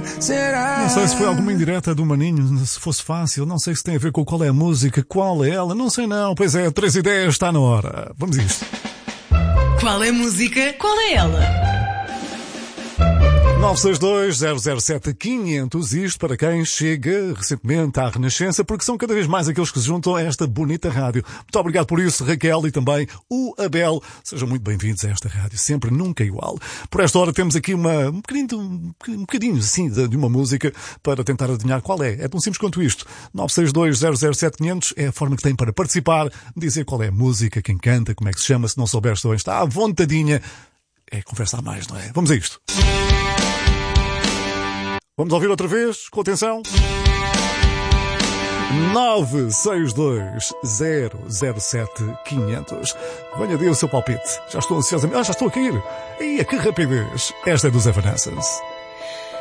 será? Não sei se foi alguma indireta do Maninho, se fosse fácil, não sei se tem a ver com qual é a música, qual é ela, não sei não. Pois é, 3:10 está na hora. Vamos a isto. Qual é a música? Qual é ela? 962-007-500, isto para quem chega recentemente à Renascença, porque são cada vez mais aqueles que se juntam a esta bonita rádio. Muito obrigado por isso, Raquel, e também o Abel. Sejam muito bem-vindos a esta rádio, sempre, nunca igual. Por esta hora temos aqui um bocadinho assim de uma música para tentar adivinhar qual é. É tão simples quanto isto. 962-007-500 é a forma que tem para participar, dizer qual é a música, quem canta, como é que se chama, se não souberes também está à vontadinha. É conversar mais, não é? Vamos a isto. Vamos ouvir outra vez, com atenção. 962-007-500. Venha dar o seu palpite. Já estou ansiosamente. Já estou a cair. Ia, que rapidez. Esta é dos Evanescence.